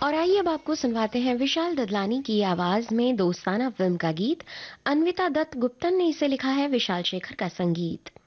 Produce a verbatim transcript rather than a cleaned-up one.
और आइए अब आपको सुनवाते हैं विशाल ददलानी की आवाज में दोस्ताना फिल्म का गीत। अन्विता दत्त गुप्तन ने इसे लिखा है, विशाल शेखर का संगीत।